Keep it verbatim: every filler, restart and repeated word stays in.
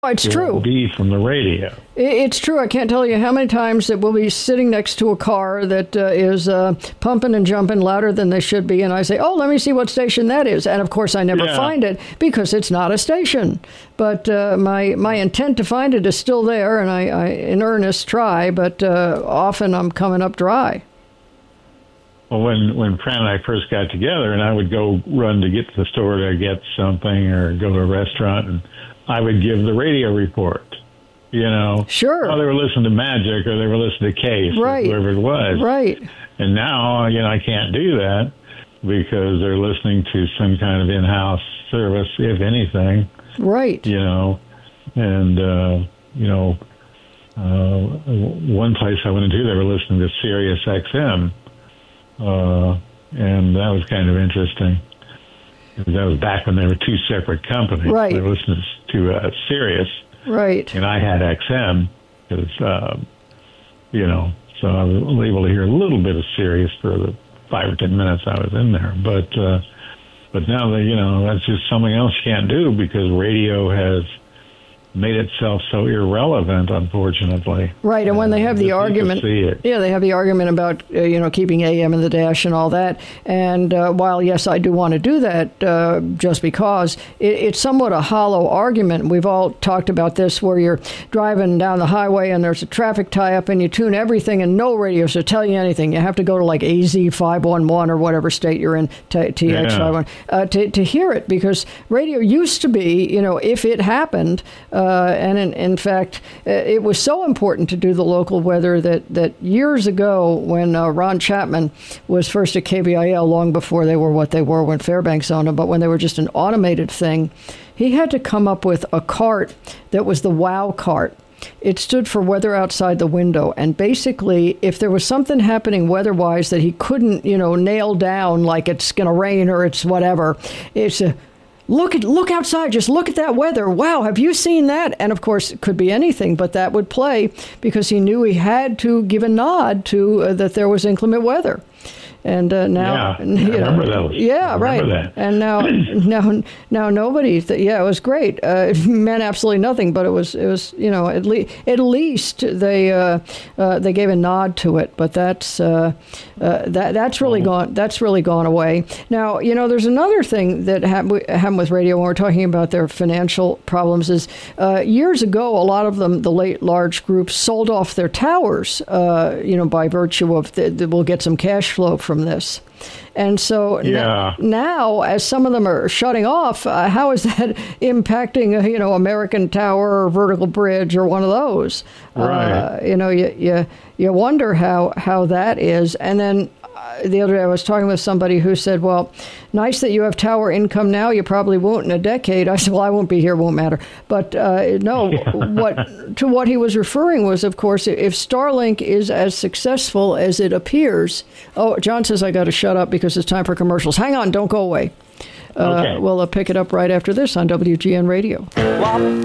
It's it true. Won't be from the radio. It's true. I can't tell you how many times that we'll be sitting next to a car that uh, is uh, pumping and jumping louder than they should be, and I say, "Oh, let me see what station that is." And of course, I never yeah. find it because it's not a station. But uh, my my intent to find it is still there, and I, I in earnest try. But uh, often I'm coming up dry. Well, when when Fran and I first got together, and I would go run to get to the store to get something or go to a restaurant, and I would give the radio report, you know. Sure. Oh, they were listening to Magic or they were listening to Case, right. or whoever it was. Right. And now, you know, I can't do that because they're listening to some kind of in-house service, if anything. Right. You know, and, uh, you know, uh, one place I went into, they were listening to Sirius X M, uh, and that was kind of interesting. That was back when they were two separate companies. Right. They were listening to uh, Sirius. Right. And I had X M because, uh, you know, so I was able to hear a little bit of Sirius for the five or ten minutes I was in there. But, uh, but now that, you know, that's just something else you can't do because radio has made itself so irrelevant, unfortunately. Right, and when they have the uh, argument, yeah, they have the argument about uh, you know keeping A M in the dash and all that. And uh, while yes, I do want to do that, uh, just because it, it's somewhat a hollow argument. We've all talked about this, where you're driving down the highway and there's a traffic tie-up, and you tune everything, and no radios to tell you anything. You have to go to like A Z five one one or whatever state you're in, T X five one, uh, to to hear it, because radio used to be, you know, if it happened. Uh, Uh, and in, in fact, it was so important to do the local weather that, that years ago, when uh, Ron Chapman was first at K B I L, long before they were what they were when Fairbanks owned them, but when they were just an automated thing, he had to come up with a cart that was the WOW cart. It stood for weather outside the window. And basically, if there was something happening weather-wise that he couldn't, you know, nail down, like it's going to rain or it's whatever, it's a Look at look outside. Just look at that weather. Wow, have you seen that? And of course, it could be anything, but that would play because he knew he had to give a nod to uh, that there was inclement weather. And uh, now, yeah, you I remember know, those. yeah, right. That. And now, now, now nobody. Th- yeah, it was great. Uh, it meant absolutely nothing, but it was, it was, you know, at least, at least they, uh, uh, they gave a nod to it. But that's, uh, uh, that, that's really oh. gone. That's really gone away. Now, you know, there's another thing that happened happened with radio when we're talking about their financial problems. Is uh, years ago, a lot of them, the late large groups, sold off their towers. Uh, you know, by virtue of the, the, we'll get some cash flow from from this. And so yeah. n- now, as some of them are shutting off, uh, how is that impacting, uh, you know, American Tower or Vertical Bridge or one of those? Right. Uh, you know, you, you, you wonder how, how that is. And then uh, the other day I was talking with somebody who said, well, nice that you have tower income now. You probably won't in a decade. I said, well, I won't be here. Won't matter. But uh, no, yeah. what to what he was referring was, of course, if Starlink is as successful as it appears. Oh, John says I got to shut up because it's time for commercials. Hang on. Don't go away. Uh, okay. We'll uh, pick it up right after this on W G N Radio.